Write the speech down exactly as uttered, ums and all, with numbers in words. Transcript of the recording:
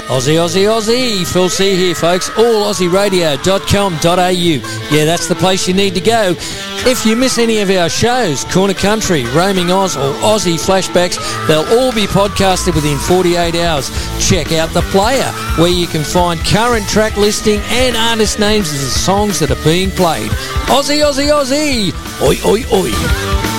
Aussie, Aussie, Aussie. Phil C here, folks. all aussie radio dot com dot a u. Yeah, that's the place you need to go. If you miss any of our shows, Corner Country, Roaming Oz, or Aussie Flashbacks, they'll all be podcasted within forty-eight hours. Check out The Player, where you can find current track listing and artist names of the songs that are being played. Aussie, Aussie, Aussie. Oi, oi, oi.